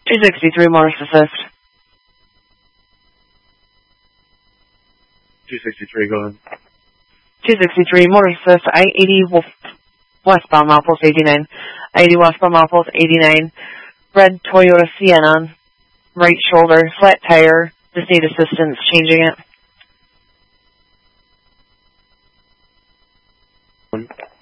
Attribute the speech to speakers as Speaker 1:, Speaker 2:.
Speaker 1: 263 Morris Assist.
Speaker 2: 263, go ahead.
Speaker 1: 263 Morris Assist, I-80 westbound milepost 89. I-80 westbound milepost 89. Red Toyota Sienna, right shoulder, flat tire. Just need assistance changing it.